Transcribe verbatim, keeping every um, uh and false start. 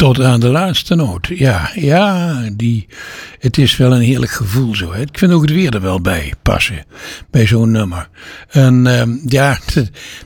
Tot aan de laatste noot. Ja, ja die, het is wel een heerlijk gevoel zo. Hè. Ik vind ook het weer er wel bij passen. Bij zo'n nummer. En um, ja,